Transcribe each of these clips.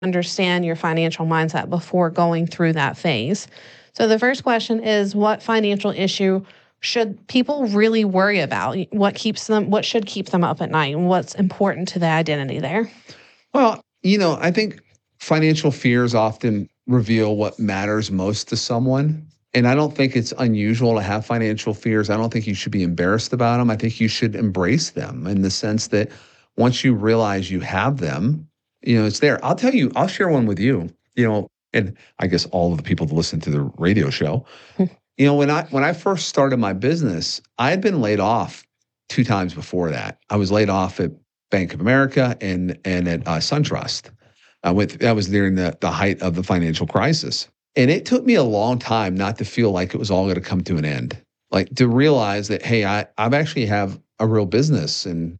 understand your financial mindset before going through that phase. So the first question is, what financial issue should people really worry about? What should keep them up at night? And what's important to the identity there? Well, I think financial fears often reveal what matters most to someone. And I don't think it's unusual to have financial fears. I don't think you should be embarrassed about them. I think you should embrace them in the sense that once you realize you have them, it's there. I'll share one with you, and I guess all of the people that listen to the radio show. When I first started my business, I had been laid off 2 times before that. I was laid off at Bank of America and at SunTrust. That was during the height of the financial crisis. And it took me a long time not to feel like it was all going to come to an end. Like to realize that, hey, I actually have a real business and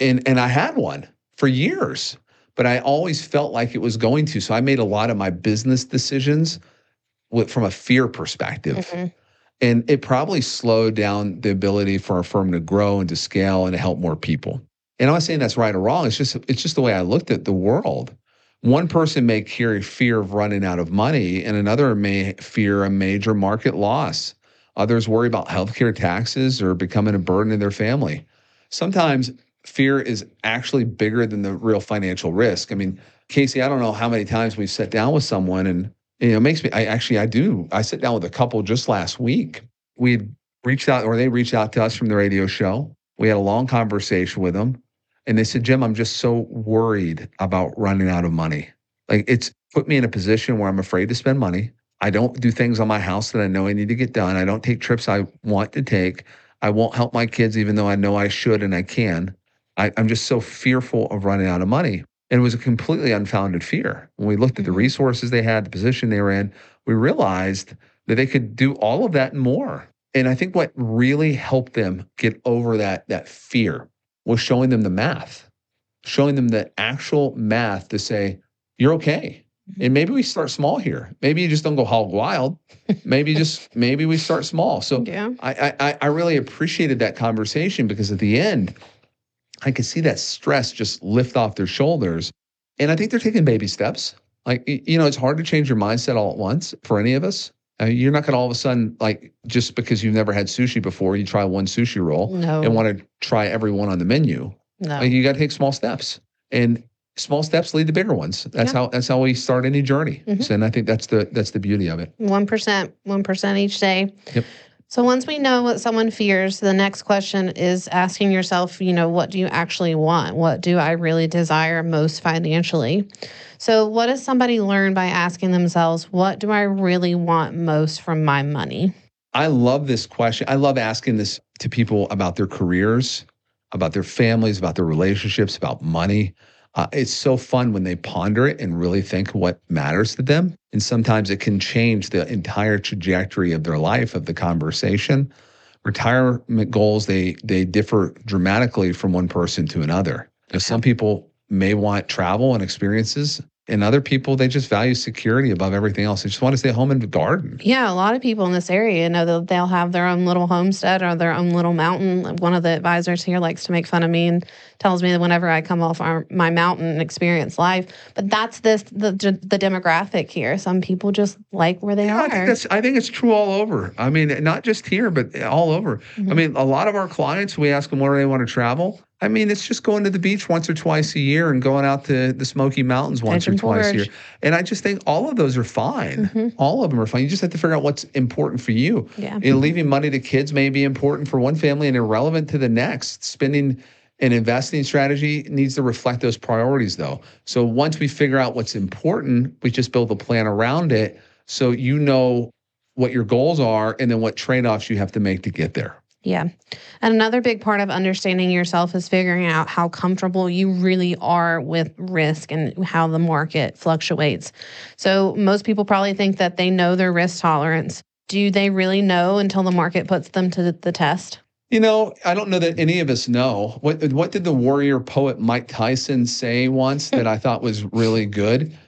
I had one for years, but I always felt like it was going to. So I made a lot of my business decisions from a fear perspective. Mm-hmm. And it probably slowed down the ability for our firm to grow and to scale and to help more people. And I'm not saying that's right or wrong. It's just the way I looked at the world. One person may carry fear of running out of money, and another may fear a major market loss. Others worry about healthcare taxes or becoming a burden in their family. Sometimes fear is actually bigger than the real financial risk. I mean, Casey, I don't know how many times we've sat down with someone and it makes me, I do. I sat down with a couple just last week. They reached out to us from the radio show. We had a long conversation with them. And they said, Jim, I'm just so worried about running out of money. Like it's put me in a position where I'm afraid to spend money. I don't do things on my house that I know I need to get done. I don't take trips I want to take. I won't help my kids, even though I know I should and I can. I'm just so fearful of running out of money. And it was a completely unfounded fear. When we looked at the resources they had, the position they were in, we realized that they could do all of that and more. And I think what really helped them get over that fear was showing them the math, showing them the actual math to say, you're okay. And maybe we start small here. Maybe you just don't go hog wild. Maybe we start small. So yeah. I really appreciated that conversation because at the end, I could see that stress just lift off their shoulders. And I think they're taking baby steps. Like, it's hard to change your mindset all at once for any of us. You're not going to all of a sudden, like, just because you've never had sushi before, you try one sushi roll and want to try every one on the menu. No. Like, you got to take small steps. And small steps lead to bigger ones. That's how we start any journey. Mm-hmm. So, and I think that's the beauty of it. 1% each day. Yep. So once we know what someone fears, the next question is asking yourself, what do you actually want? What do I really desire most financially? So what does somebody learn by asking themselves, what do I really want most from my money? I love this question. I love asking this to people about their careers, about their families, about their relationships, about money. It's so fun when they ponder it and really think what matters to them. And sometimes it can change the entire trajectory of their life, of the conversation. Retirement goals, they differ dramatically from one person to another. Some people may want travel and experiences. And other people, they just value security above everything else. They just want to stay home and garden. Yeah, a lot of people in this area know that they'll have their own little homestead or their own little mountain. One of the advisors here likes to make fun of me and tells me that whenever I come off my mountain and experience life. But that's the demographic here. Some people just like where they are. I think it's true all over. I mean, not just here, but all over. Mm-hmm. I mean, a lot of our clients, we ask them where they want to travel. I mean, it's just going to the beach once or twice a year and going out to the Smoky Mountains once or twice a year. And I just think all of those are fine. Mm-hmm. All of them are fine. You just have to figure out what's important for you. Yeah. Leaving money to kids may be important for one family and irrelevant to the next. Spending and investing strategy needs to reflect those priorities, though. So once we figure out what's important, we just build a plan around it so you know what your goals are and then what trade-offs you have to make to get there. Yeah. And another big part of understanding yourself is figuring out how comfortable you really are with risk and how the market fluctuates. So most people probably think that they know their risk tolerance. Do they really know until the market puts them to the test? I don't know that any of us know. What did the warrior poet Mike Tyson say once that I thought was really good?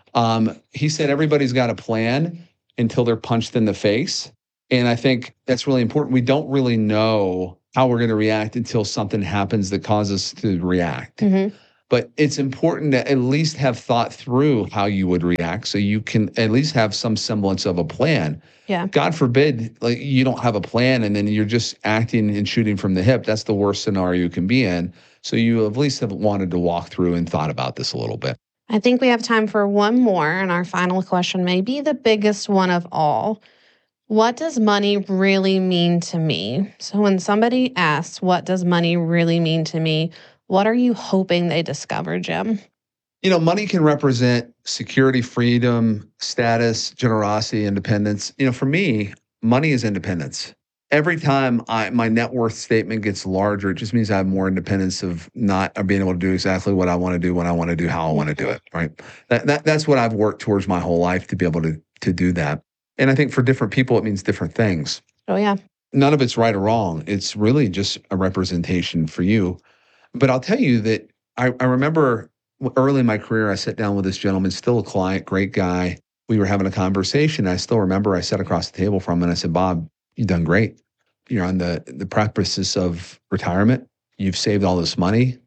He said, everybody's got a plan until they're punched in the face. And I think that's really important. We don't really know how we're going to react until something happens that causes us to react. Mm-hmm. But it's important to at least have thought through how you would react so you can at least have some semblance of a plan. Yeah. God forbid, like you don't have a plan and then you're just acting and shooting from the hip. That's the worst scenario you can be in. So you at least have wanted to walk through and thought about this a little bit. I think we have time for one more, and our final question may be the biggest one of all. What does money really mean to me? So when somebody asks, what does money really mean to me? What are you hoping they discover, Jim? Money can represent security, freedom, status, generosity, independence. For me, money is independence. Every time my net worth statement gets larger, it just means I have more independence of being able to do exactly what I want to do, when I want to do, how I want to do it, right? That's what I've worked towards my whole life, to be able to do that. And I think for different people, it means different things. Oh, yeah. None of it's right or wrong. It's really just a representation for you. But I'll tell you that I remember early in my career, I sat down with this gentleman, still a client, great guy. We were having a conversation. I still remember I sat across the table from him and I said, Bob, you've done great. You're on the precipice of retirement. You've saved all this money.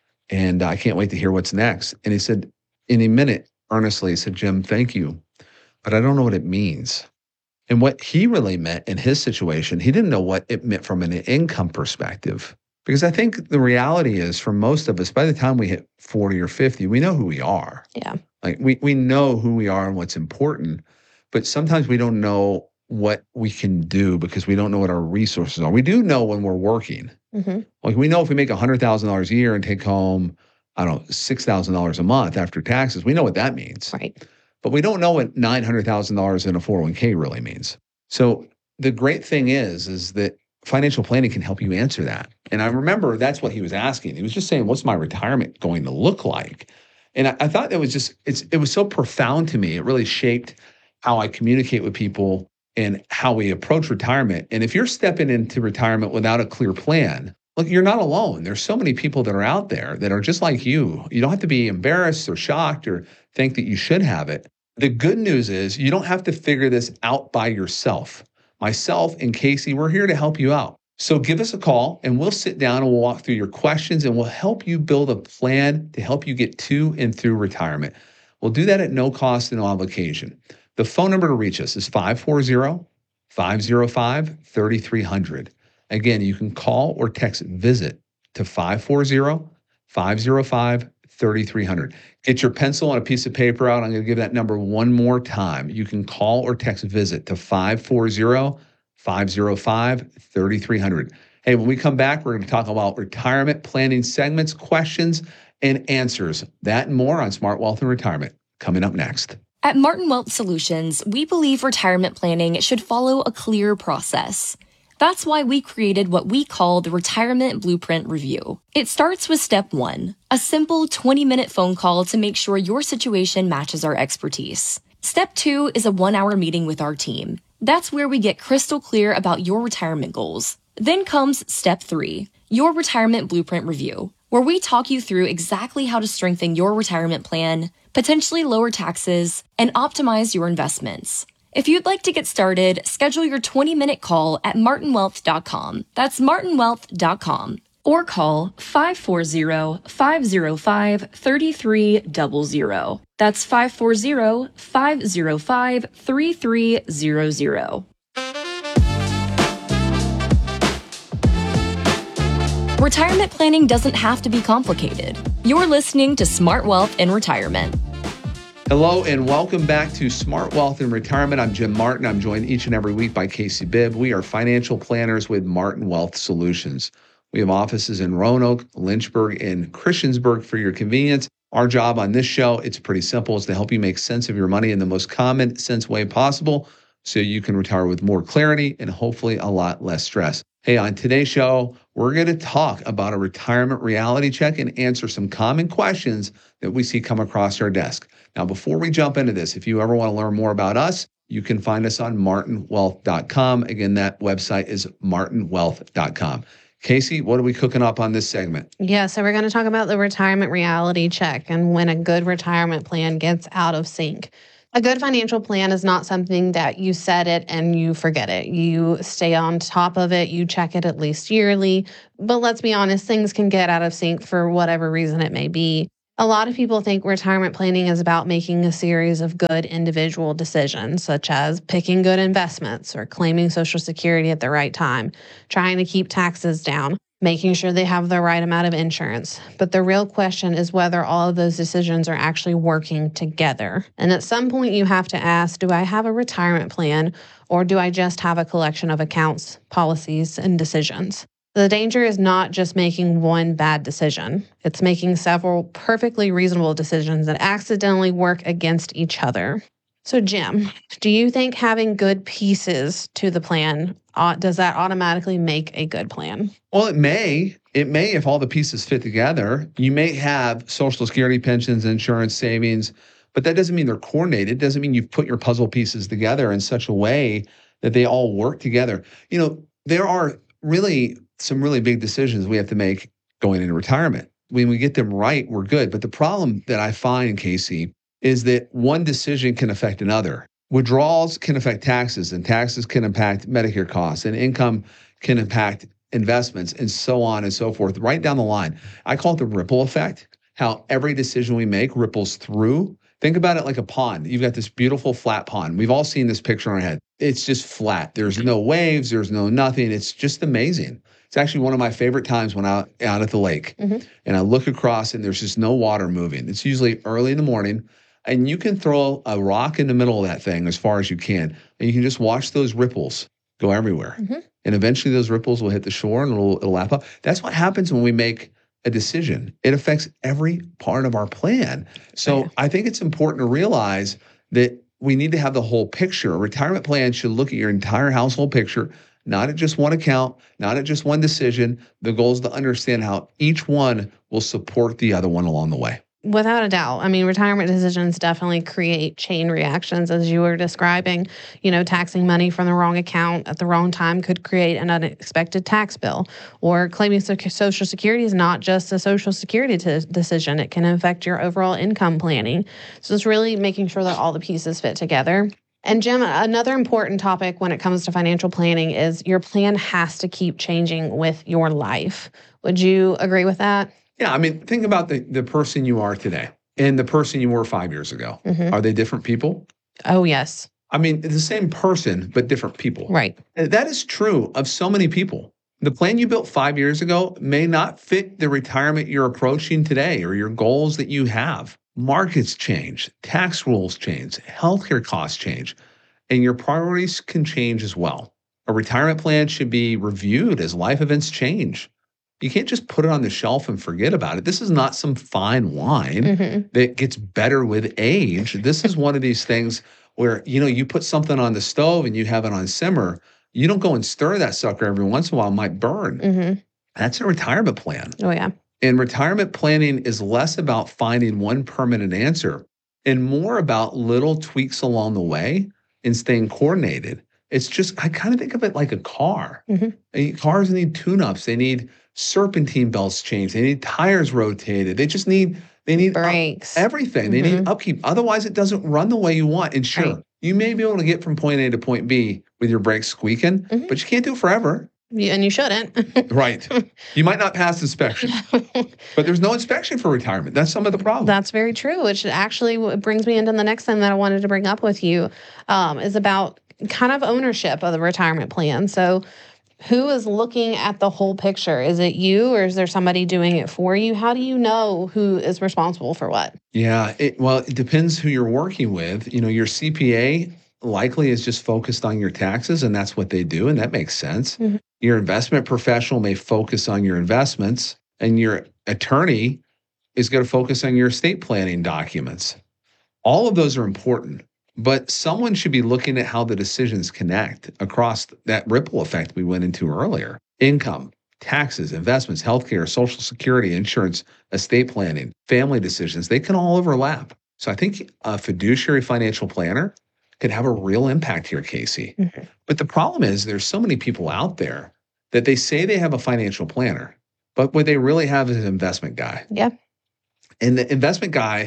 And I can't wait to hear what's next. And he said, in a minute, earnestly, he said, Jim, thank you. But I don't know what it means. And what he really meant in his situation, he didn't know what it meant from an income perspective. Because I think the reality is, for most of us, by the time we hit 40 or 50, we know who we are. Yeah. Like we know who we are and what's important. But sometimes we don't know what we can do because we don't know what our resources are. We do know when we're working. Mm-hmm. Like we know if we make $100,000 a year and take home, I don't know, $6,000 a month after taxes, we know what that means. Right. But we don't know what $900,000 in a 401k really means. So the great thing is that financial planning can help you answer that. And I remember that's what he was asking. He was just saying, what's my retirement going to look like? And I thought it was so profound to me. It really shaped how I communicate with people and how we approach retirement. And if you're stepping into retirement without a clear plan, look, you're not alone. There's so many people that are out there that are just like you. You don't have to be embarrassed or shocked or think that you should have it. The good news is you don't have to figure this out by yourself. Myself and Casey, we're here to help you out. So give us a call and we'll sit down and we'll walk through your questions and we'll help you build a plan to help you get to and through retirement. We'll do that at no cost and no obligation. The phone number to reach us is 540-505-3300. Again, you can call or text VISIT to 540-505-3300. Get your pencil and a piece of paper out. I'm going to give that number one more time. You can call or text VISIT to 540-505-3300. Hey, when we come back, we're going to talk about retirement planning segments, questions, and answers. That and more on Smart Wealth and Retirement coming up next. At Martin Wealth Solutions, we believe retirement planning should follow a clear process. That's why we created what we call the Retirement Blueprint Review. It starts with step 1, a simple 20-minute phone call to make sure your situation matches our expertise. Step 2 is a 1-hour meeting with our team. That's where we get crystal clear about your retirement goals. Then comes step 3, your Retirement Blueprint Review, where we talk you through exactly how to strengthen your retirement plan, potentially lower taxes, and optimize your investments. If you'd like to get started, schedule your 20-minute call at martinwealth.com. That's martinwealth.com. Or call 540-505-3300. That's 540-505-3300. Retirement planning doesn't have to be complicated. You're listening to Smart Wealth and Retirement. Hello and welcome back to Smart Wealth and Retirement. I'm Jim Martin. I'm joined each and every week by Casey Bibb. We are financial planners with Martin Wealth Solutions. We have offices in Roanoke, Lynchburg, and Christiansburg for your convenience. Our job on this show, it's pretty simple, is to help you make sense of your money in the most common sense way possible so you can retire with more clarity and hopefully a lot less stress. Hey, on today's show, we're going to talk about a retirement reality check and answer some common questions that we see come across our desk. Now, before we jump into this, if you ever want to learn more about us, you can find us on martinwealth.com. Again, that website is martinwealth.com. Casey, what are we cooking up on this segment? Yeah, so we're going to talk about the retirement reality check and when a good retirement plan gets out of sync. A good financial plan is not something that you set it and you forget it. You stay on top of it, you check it at least yearly. But let's be honest, things can get out of sync for whatever reason it may be. A lot of people think retirement planning is about making a series of good individual decisions, such as picking good investments or claiming Social Security at the right time, trying to keep taxes down, making sure they have the right amount of insurance. But the real question is whether all of those decisions are actually working together. And at some point, you have to ask, do I have a retirement plan, or do I just have a collection of accounts, policies, and decisions? The danger is not just making one bad decision. It's making several perfectly reasonable decisions that accidentally work against each other. So, Jim, do you think having good pieces to the plan, does that automatically make a good plan? Well, it may. It may if all the pieces fit together. You may have Social Security, pensions, insurance, savings, but that doesn't mean they're coordinated. It doesn't mean you've put your puzzle pieces together in such a way that they all work together. There are really some really big decisions we have to make going into retirement. When we get them right, we're good. But the problem that I find, Casey, is that one decision can affect another. Withdrawals can affect taxes, and taxes can impact Medicare costs, and income can impact investments, and so on and so forth, right down the line. I call it the ripple effect, how every decision we make ripples through. Think about it like a pond. You've got this beautiful flat pond. We've all seen this picture in our head. It's just flat. There's no waves. There's no nothing. It's just amazing. It's actually one of my favorite times when I'm out at the lake, and I look across and there's just no water moving. It's usually early in the morning, and you can throw a rock in the middle of that thing as far as you can, and you can just watch those ripples go everywhere. And eventually those ripples will hit the shore and it'll lap up. That's what happens when we make a decision. It affects every part of our plan. So I think it's important to realize that we need to have the whole picture. A retirement plan should look at your entire household picture, not at just one account, not at just one decision. The goal is to understand how each one will support the other one along the way. Without a doubt. I mean, retirement decisions definitely create chain reactions, as you were describing. Taxing money from the wrong account at the wrong time could create an unexpected tax bill. Or claiming Social Security is not just a Social Security decision. It can affect your overall income planning. So it's really making sure that all the pieces fit together. And Jim, another important topic when it comes to financial planning is your plan has to keep changing with your life. Would you agree with that? Yeah, I mean, think about the person you are today and the person you were 5 years ago. Are they different people? Oh, yes. I mean, it's the same person, but different people. Right. And that is true of so many people. The plan you built 5 years ago may not fit the retirement you're approaching today or your goals that you have. Markets change, tax rules change, healthcare costs change, and your priorities can change as well. A retirement plan should be reviewed as life events change. You can't just put it on the shelf and forget about it. This is not some fine wine that gets better with age. This is one of these things where, you put something on the stove and you have it on simmer. You don't go and stir that sucker every once in a while, it might burn. That's a retirement plan. Oh, yeah. And retirement planning is less about finding one permanent answer and more about little tweaks along the way and staying coordinated. It's just, I kind of think of it like a car. Cars need tune-ups. They need serpentine belts changed. They need tires rotated. They need brakes, everything. They need upkeep. Otherwise, it doesn't run the way you want. And sure, you may be able to get from point A to point B with your brakes squeaking, but you can't do it forever. And you shouldn't. Right. You might not pass inspection, but there's no inspection for retirement. That's some of the problem. That's very true, which actually brings me into the next thing that I wanted to bring up with you is about kind of ownership of the retirement plan. So who is looking at the whole picture? Is it you, or is there somebody doing it for you? How do you know who is responsible for what? Yeah, it depends who you're working with. Your CPA likely is just focused on your taxes, and that's what they do, and that makes sense. Your investment professional may focus on your investments, and your attorney is going to focus on your estate planning documents. All of those are important. But someone should be looking at how the decisions connect across that ripple effect we went into earlier. Income, taxes, investments, healthcare, Social Security, insurance, estate planning, family decisions, they can all overlap. So I think a fiduciary financial planner could have a real impact here, Casey. But the problem is there's so many people out there that they say they have a financial planner, but what they really have is an investment guy. Yeah. And the investment guy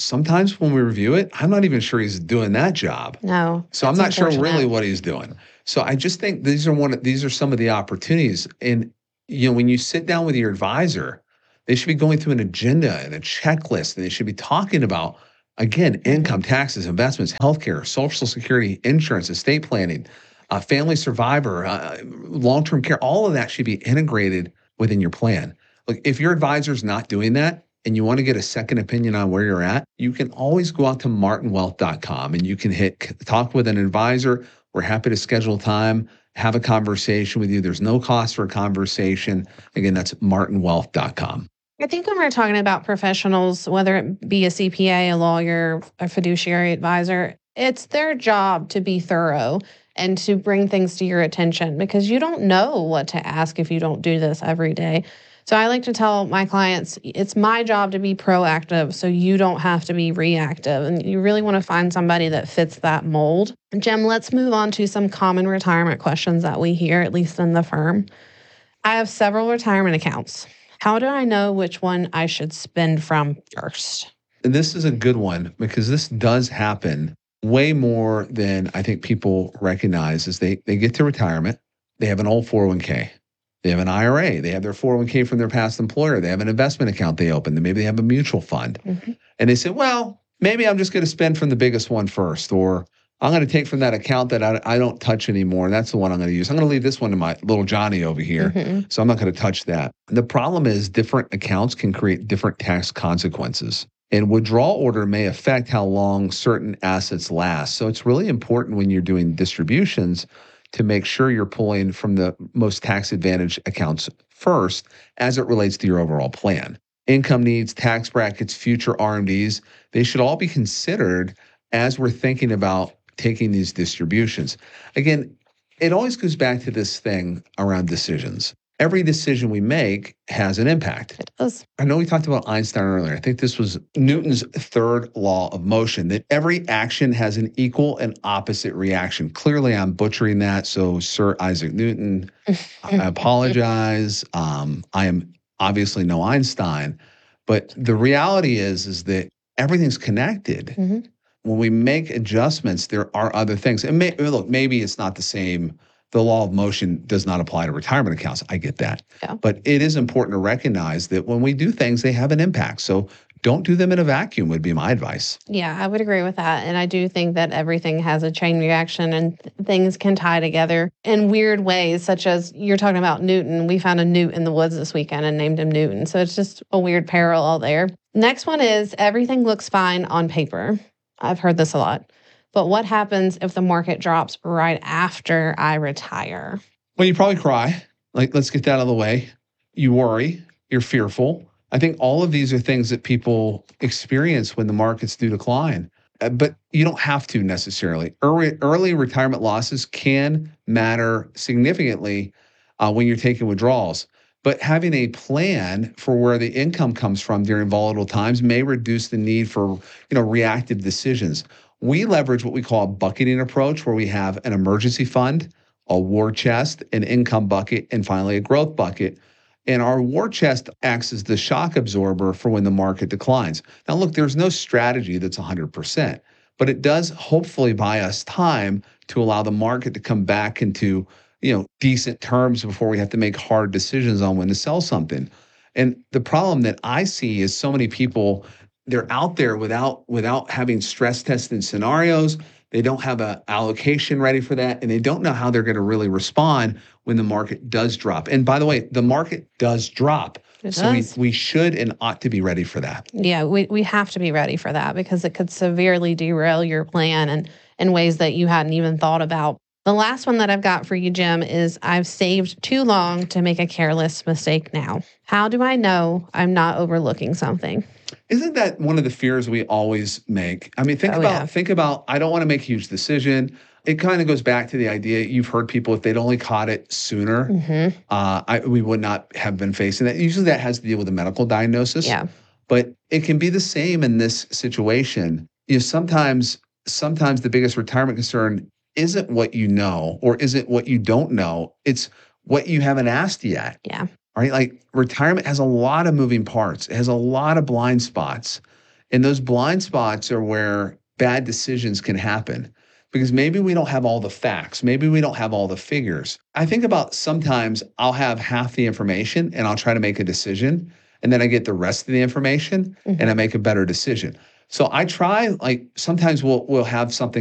sometimes when we review it, I'm not even sure he's doing that job. No. So I'm that's not sure really unfortunate. what he's doing. So I just think these are some of the opportunities. And when you sit down with your advisor, they should be going through an agenda and a checklist, and they should be talking about, again, income, taxes, investments, healthcare, Social Security, insurance, estate planning, family survivor, long-term care. All of that should be integrated within your plan. Look, if your advisor's not doing that and you want to get a second opinion on where you're at, you can always go out to martinwealth.com and you can hit talk with an advisor. We're happy to schedule time, have a conversation with you. There's no cost for a conversation. Again, that's martinwealth.com. I think when we're talking about professionals, whether it be a CPA, a lawyer, a fiduciary advisor, it's their job to be thorough and to bring things to your attention, because you don't know what to ask if you don't do this every day. So I like to tell my clients, it's my job to be proactive so you don't have to be reactive. And you really want to find somebody that fits that mold. Jim, let's move on to some common retirement questions that we hear, at least in the firm. I have several retirement accounts. How do I know which one I should spend from first? And this is a good one because this does happen way more than I think people recognize. Is they get to retirement, they have an old 401k. They have an IRA. They have their 401k from their past employer. They have an investment account they opened. Maybe they have a mutual fund. And they say, well, maybe I'm just going to spend from the biggest one first, or I'm going to take from that account that I don't touch anymore. And that's the one I'm going to use. I'm going to leave this one to my little Johnny over here. So I'm not going to touch that. The problem is different accounts can create different tax consequences. And withdrawal order may affect how long certain assets last. So it's really important when you're doing distributions to make sure you're pulling from the most tax advantage accounts first as it relates to your overall plan. Income needs, tax brackets, future RMDs, they should all be considered as we're thinking about taking these distributions. Again, it always goes back to this thing around decisions. Every decision we make has an impact. It does. I know we talked about Einstein earlier. I think this was Newton's third law of motion, that every action has an equal and opposite reaction. Clearly, I'm butchering that. So, Sir Isaac Newton, I apologize. I am obviously no Einstein. But the reality is that everything's connected. When we make adjustments, there are other things. And look, maybe it's not the same. The law of motion does not apply to retirement accounts. I get that. Yeah. But it is important to recognize that when we do things, they have an impact. So don't do them in a vacuum would be my advice. Yeah, I would agree with that. And I do think that everything has a chain reaction and things can tie together in weird ways, such as you're talking about Newton. We found a newt in the woods this weekend and named him Newton. So it's just a weird parallel there. Next one is everything looks fine on paper. I've heard this a lot. But what happens if the market drops right after I retire? Well, you probably cry. Like, let's get that out of the way. You worry. You're fearful. I think all of these are things that people experience when the markets do decline. But you don't have to necessarily. Early retirement losses can matter significantly when you're taking withdrawals. But having a plan for where the income comes from during volatile times may reduce the need for, reactive decisions. We leverage what we call a bucketing approach, where we have an emergency fund, a war chest, an income bucket, and finally a growth bucket. And our war chest acts as the shock absorber for when the market declines. Now, look, there's no strategy that's 100%, but it does hopefully buy us time to allow the market to come back into, decent terms before we have to make hard decisions on when to sell something. And the problem that I see is so many people, they're out there without having stress tested scenarios. They don't have an allocation ready for that, and they don't know how they're going to really respond when the market does drop. And by the way, the market does drop. So we should and ought to be ready for that. Yeah, we have to be ready for that because it could severely derail your plan and in ways that you hadn't even thought about. The last one that I've got for you, Jim, is I've saved too long to make a careless mistake now. How do I know I'm not overlooking something? Isn't that one of the fears we always make? I mean, think about, I don't want to make a huge decision. It kind of goes back to the idea you've heard people, if they'd only caught it sooner, we would not have been facing that. Usually that has to deal with a medical diagnosis. Yeah. But it can be the same in this situation. Sometimes the biggest retirement concern isn't what you know or isn't what you don't know. It's what you haven't asked yet. Yeah. Right? Like retirement has a lot of moving parts. It has a lot of blind spots. And those blind spots are where bad decisions can happen because maybe we don't have all the facts. Maybe we don't have all the figures. I think about sometimes I'll have half the information and I'll try to make a decision. And then I get the rest of the information and I make a better decision. So I try, like sometimes we'll have something